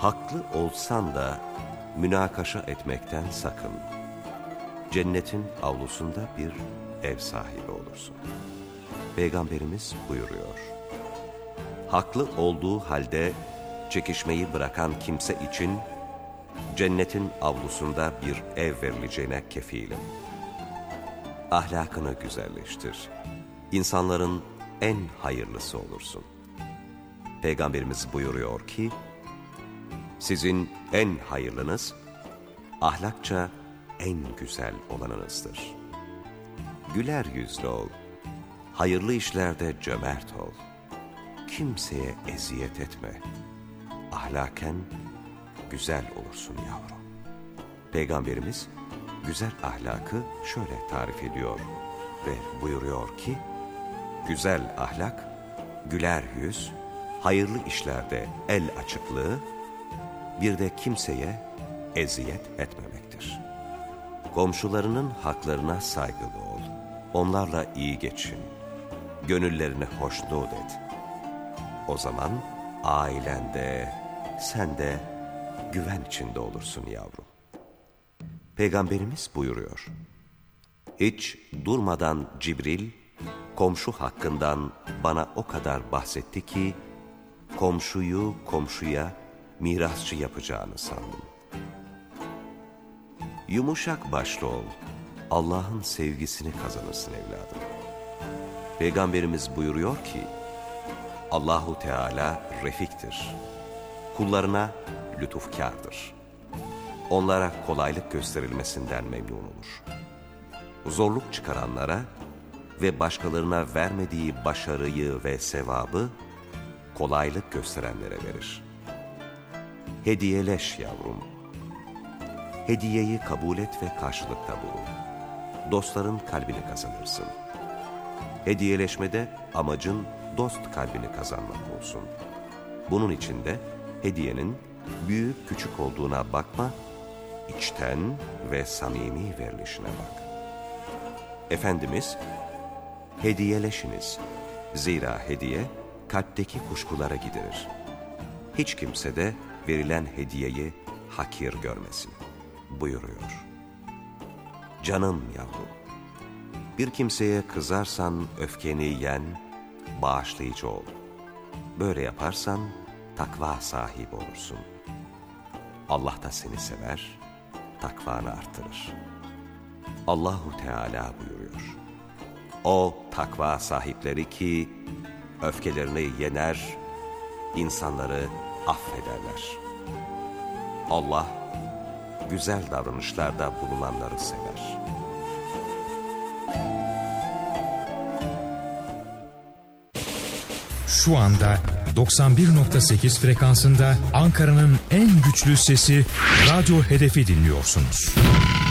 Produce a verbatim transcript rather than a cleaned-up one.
Haklı olsan da münakaşa etmekten sakın. Cennetin avlusunda bir ev sahibi olursun. Peygamberimiz buyuruyor: haklı olduğu halde çekişmeyi bırakan kimse için cennetin avlusunda bir ev verileceğine kefilim. Ahlakını güzelleştir. İnsanların en hayırlısı olursun. Peygamberimiz buyuruyor ki, sizin en hayırlınız, ahlakça en güzel olanınızdır. Güler yüzlü ol, hayırlı işlerde cömert ol. Kimseye eziyet etme. Ahlaken güzel olursun yavrum. Peygamberimiz güzel ahlakı şöyle tarif ediyor ve buyuruyor ki, güzel ahlak, güler yüz, hayırlı işlerde el açıklığı, bir de kimseye eziyet etmemektir. Komşularının haklarına saygılı ol, onlarla iyi geçin, gönüllerini hoşnut et. O zaman ailende, sen de güven içinde olursun yavrum. Peygamberimiz buyuruyor: hiç durmadan Cibril, komşu hakkından bana o kadar bahsetti ki, komşuyu komşuya mirasçı yapacağını sandım. Yumuşak başlı ol, Allah'ın sevgisini kazanırsın evladım. Peygamberimiz buyuruyor ki, Allahu Teala refiktir, kullarına lütufkârdır. Onlara kolaylık gösterilmesinden memnun olur. Zorluk çıkaranlara ve başkalarına vermediği başarıyı ve sevabı kolaylık gösterenlere verir. Hediyeleş yavrum. Hediyeyi kabul et ve karşılıkta bulun. Dostların kalbini kazanırsın. Hediyeleşmede amacın dost kalbini kazanmak olsun. Bunun için de hediyenin büyük küçük olduğuna bakma, içten ve samimi verilişine bak. Efendimiz, hediyeleşiniz. Zira hediye kalpteki kuşkulara giderir. Hiç kimse de verilen hediyeyi hakir görmesin buyuruyor. Canım yavrum, bir kimseye kızarsan öfkeni yen, bağışlayıcı ol. Böyle yaparsan takva sahibi olursun. Allah da seni sever, takvanı artırır. Allahu Teala buyuruyor: o takva sahipleri ki öfkelerini yener, insanları affederler. Allah güzel davranışlarda bulunanları sever. Şu anda doksan bir nokta sekiz frekansında Ankara'nın en güçlü sesi Radyo Hedef'i dinliyorsunuz.